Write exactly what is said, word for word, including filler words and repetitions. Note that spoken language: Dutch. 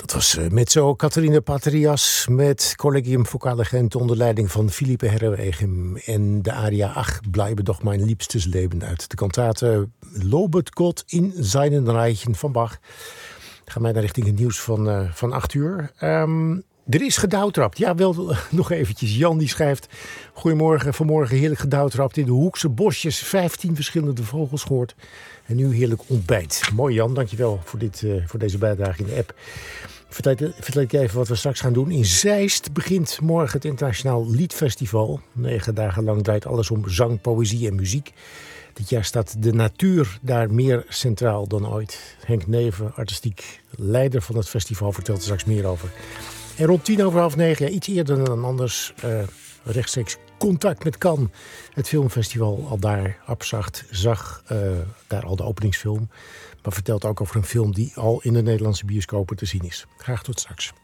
Dat was uh, mezzo Catharina Patrias met Collegium Vocale Gent onder leiding van Philippe Herrewegem en de aria Ach, bleibe doch mein liebstes Leben uit de kantate Lobet Gott in seinen Reichen van Bach. Dan gaan wij naar richting het nieuws van, uh, van acht uur. Um, er is gedouwtrapt. Ja, wel uh, nog eventjes. Jan die schrijft: goedemorgen, vanmorgen heerlijk gedouwtrapt in de Hoekse bosjes. vijftien verschillende vogels gehoord. En nu heerlijk ontbijt. Mooi Jan, dankjewel voor, dit, uh, voor deze bijdrage in de app. Vertel, vertel ik je even wat we straks gaan doen. In Zeist begint morgen het Internationaal Liedfestival. Negen dagen lang draait alles om zang, poëzie en muziek. Dit jaar staat de natuur daar meer centraal dan ooit. Henk Neven, artistiek leider van het festival, vertelt er straks meer over. En rond tien over half negen, ja, iets eerder dan anders, uh, rechtstreeks contact met Cannes. Het filmfestival al daar Abzacht zag uh, daar al de openingsfilm. Maar vertelt ook over een film die al in de Nederlandse bioscopen te zien is. Graag tot straks.